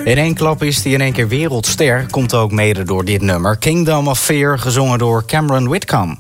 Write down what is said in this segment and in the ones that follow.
In één klap is hij in één keer wereldster. Komt ook mede door dit nummer. Kingdom of Fear, gezongen door Cameron Whitcomb.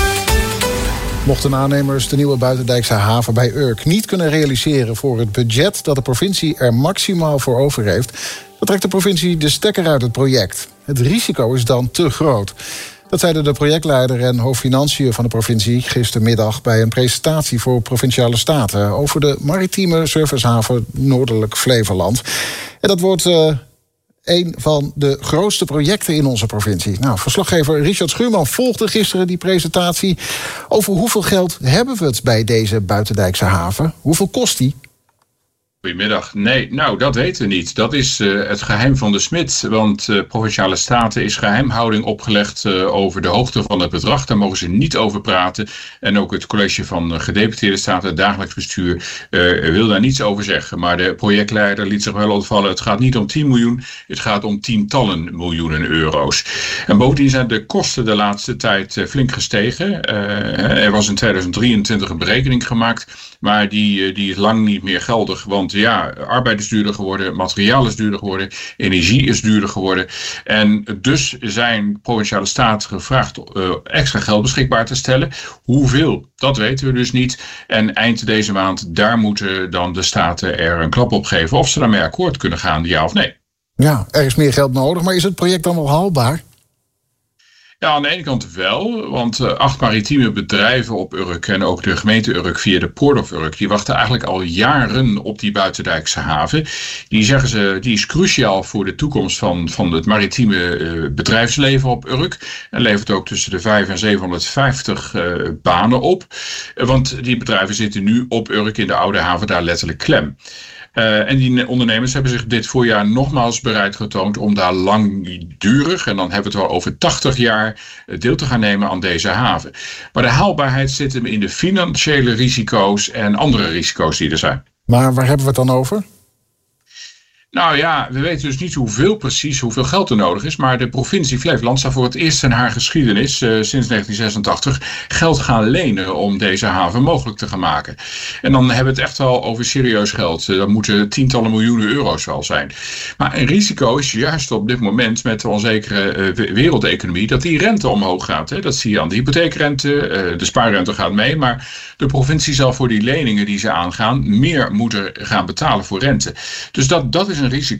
Mochten aannemers de nieuwe buitendijkse haven bij Urk niet kunnen realiseren voor het budget dat de provincie er maximaal voor over heeft, dan trekt de provincie de stekker uit het project. Het risico is dan te groot. Dat zeiden de projectleider en hoofdfinanciën van de provincie gistermiddag bij een presentatie voor Provinciale Staten over de maritieme servicehaven Noordelijk Flevoland. En dat wordt een van de grootste projecten in onze provincie. Nou, verslaggever Richard Schuurman volgde gisteren die presentatie. Over hoeveel geld hebben we het bij deze buitendijkse haven? Hoeveel kost die? Goedemiddag. Nee, dat weten we niet. Dat is het geheim van de smid. Want Provinciale Staten is geheimhouding opgelegd over de hoogte van het bedrag. Daar mogen ze niet over praten. En ook het college van gedeputeerde staten, het dagelijks bestuur, wil daar niets over zeggen. Maar de projectleider liet zich wel ontvallen. Het gaat niet om 10 miljoen, het gaat om tientallen miljoenen euro's. En bovendien zijn de kosten de laatste tijd flink gestegen. Er was in 2023 een berekening gemaakt, maar die is lang niet meer geldig. Want ja, arbeid is duurder geworden, materiaal is duurder geworden, energie is duurder geworden. En dus zijn Provinciale Staten gevraagd extra geld beschikbaar te stellen. Hoeveel? Dat weten we dus niet. En eind deze maand, daar moeten dan de staten er een klap op geven of ze daarmee akkoord kunnen gaan, ja of nee. Ja, er is meer geld nodig, maar is het project dan wel haalbaar? Ja, aan de ene kant wel, want 8 maritieme bedrijven op Urk en ook de gemeente Urk via de Port of Urk, die wachten eigenlijk al jaren op die buitendijkse haven. Die zeggen ze, die is cruciaal voor de toekomst van het maritieme bedrijfsleven op Urk. En levert ook tussen de 500 en 750 banen op. Want die bedrijven zitten nu op Urk in de oude haven daar letterlijk klem. En die ondernemers hebben zich dit voorjaar nogmaals bereid getoond om daar langdurig, en dan hebben we het wel over 80 jaar, deel te gaan nemen aan deze haven. Maar de haalbaarheid zit hem in de financiële risico's en andere risico's die er zijn. Maar waar hebben we het dan over? Nou ja, we weten dus niet hoeveel geld er nodig is. Maar de provincie Flevoland zou voor het eerst in haar geschiedenis, sinds 1986, geld gaan lenen om deze haven mogelijk te gaan maken. En dan hebben we het echt wel over serieus geld. Dat moeten tientallen miljoenen euro's wel zijn. Maar een risico is juist op dit moment met de onzekere wereldeconomie dat die rente omhoog gaat. Hè. Dat zie je aan de hypotheekrente, de spaarrente gaat mee. Maar de provincie zal voor die leningen die ze aangaan meer moeten gaan betalen voor rente. Dus dat is een risico.